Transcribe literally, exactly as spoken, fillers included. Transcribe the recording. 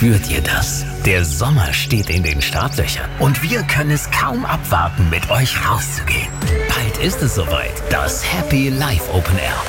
Spürt ihr das? Der Sommer steht in den Startlöchern und wir können es kaum abwarten, mit euch rauszugehen. Bald ist es soweit, das Happy Life Open Air.